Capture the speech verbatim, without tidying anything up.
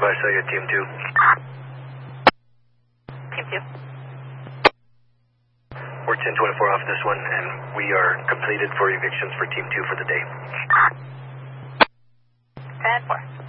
Visalia, Team two. Team two. We're ten twenty-four off this one, and we are completed for evictions for Team two for the day. ten four.